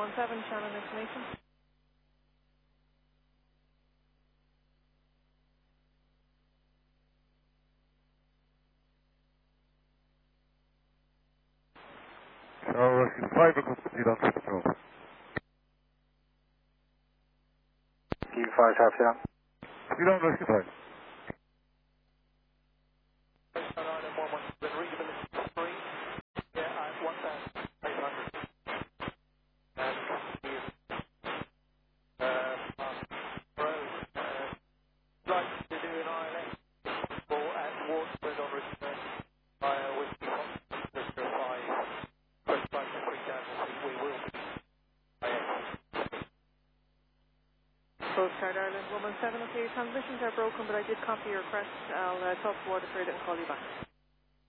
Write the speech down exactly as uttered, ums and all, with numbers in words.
one seven, Shannon information. Charlie Rescue five, proceed on patrol. Kilo five, Charlie down. Proceed on Rescue five. Coast Guard Ireland one one seven, okay, your transmissions are broken, but I did copy your request. I'll uh, talk to Waterford and call you back.